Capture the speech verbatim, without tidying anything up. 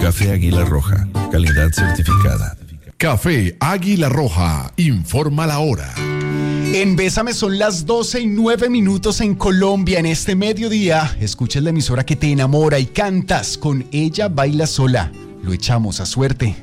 Café Águila Roja, calidad certificada. Café Águila Roja, informa la hora. En Bésame son las doce y nueve minutos en Colombia. En este mediodía, escuchas la emisora que te enamora y cantas con Ella Baila Sola. Lo echamos a suerte.